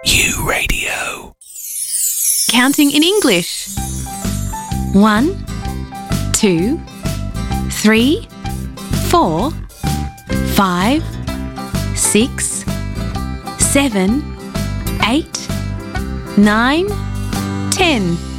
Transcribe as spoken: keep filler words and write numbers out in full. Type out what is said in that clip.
U Radio. Counting in English. One, two, three, four, five, six, seven, eight, nine, ten.